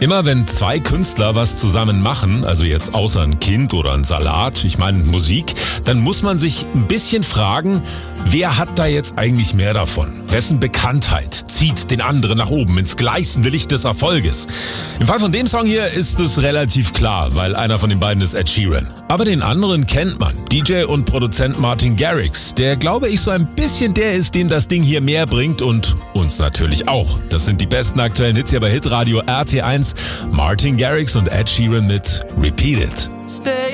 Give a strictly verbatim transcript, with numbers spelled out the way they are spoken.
Immer wenn zwei Künstler was zusammen machen, also jetzt außer ein Kind oder ein Salat, ich meine Musik, dann muss man sich ein bisschen fragen, wer hat da jetzt eigentlich mehr davon? Wessen Bekanntheit zieht den anderen nach oben ins gleißende Licht des Erfolges? Im Fall von dem Song hier ist es relativ klar, weil einer von den beiden ist Ed Sheeran. Aber den anderen kennt man, D J und Produzent Martin Garrix, der glaube ich so ein bisschen der ist, den das Ding hier mehr bringt und uns natürlich auch. Das sind die besten aktuellen Hits hier bei Hitradio R T eins. Martin Garrix und Ed Sheeran mit Repeat It. Stay